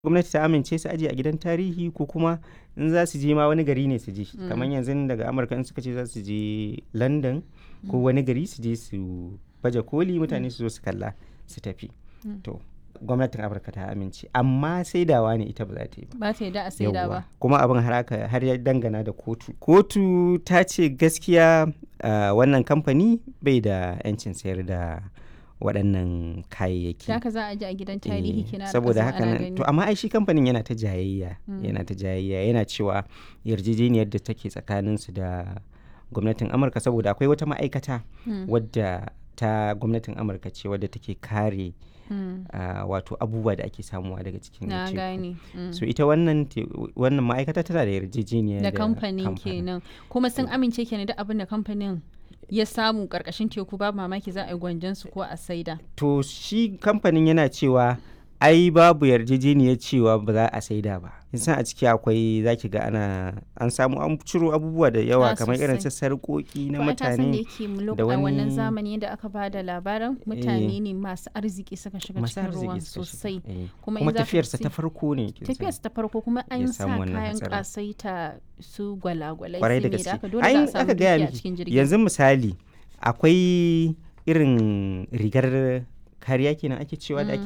gwamnati ta amince su aje a gidan tarihi ko kuma in za su je ma wani gari ne su je kamar yanzu daga Amurka in suka ce za su je London ko wani gari su je su baje koli mutane su zo su kalla su tafi to gwamnatin Amurka ta amince amma saidawa ne ita ba za ta yi ba ta yadda a saida ba kuma abin har ya dangana da kotu ta ce gaskiya wannan kamfani bai da 'yancin sayar da waɗannan kayayyaki. Haka za a ji a gidan tarihi kina da saboda haka nan to amma ai shi kamfanin yana ta jayayya yana cewa yarjejeniyar da take tsakanin su da gwamnatin Amurka saboda akwai wata ma'aikata wadda ta gwamnatin Amurka ce wadda take kare wato abubuwa da ake samuwa daga cikin teku. So ita wannan ma'aikata tana da yarjejeniya da kamfanin kenan kuma sun amince kenan da abin da kamfanin ya samu karkashin teku babu mamaki za a yi gwanjan su ko a saida. To shi kamfanin yana cewa ai babu yarjejeniyar cewa ba za a saida ba. San a ciki akwai zaki ga an samu an ciro abubuwa da yawa kamar irin su sarƙoƙi na mutane da wani wannan zamani da aka ba da labarin mutane ne masu arziki suka shiga cikin ruwan sosai kuma tafiyarsa ta farko ne tafiyarsa ta farko kuma an sa kayan kasaita su gwalagwalai kwarai da gaske ai aka gaya miki yanzu misali akwai irin rigar kariya kenan ake cewa da ake